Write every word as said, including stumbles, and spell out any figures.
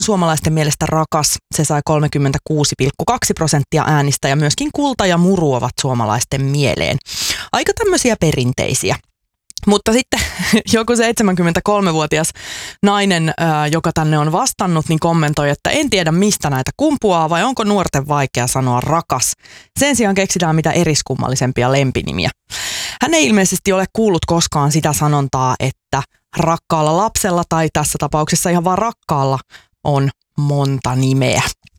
suomalaisten mielestä rakas. Se sai kolmekymmentäkuusi pilkku kaksi prosenttia äänistä ja myöskin kulta ja muru ovat suomalaisten mieleen. Aika tämmöisiä perinteisiä. Mutta sitten joku seitsemänkymmentäkolmevuotias nainen, ää, joka tänne on vastannut, niin kommentoi, että en tiedä mistä näitä kumpuaa vai onko nuorten vaikea sanoa rakas. Sen sijaan keksitään mitä eriskummallisempia lempinimiä. Hän ei ilmeisesti ole kuullut koskaan sitä sanontaa, että rakkaalla lapsella tai tässä tapauksessa ihan vaan rakkaalla on monta nimeä.